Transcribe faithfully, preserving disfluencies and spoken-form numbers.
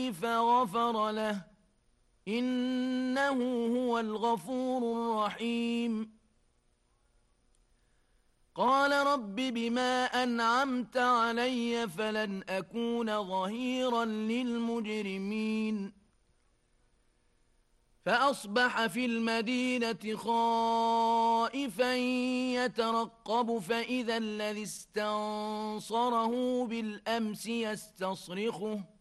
فغفر له إنه هو الغفور الرحيم. قال رب بما أنعمت علي فلن أكون ظهيرا للمجرمين. فأصبح في المدينة خائفا يترقب فإذا الذي استنصره بالأمس يستصرخه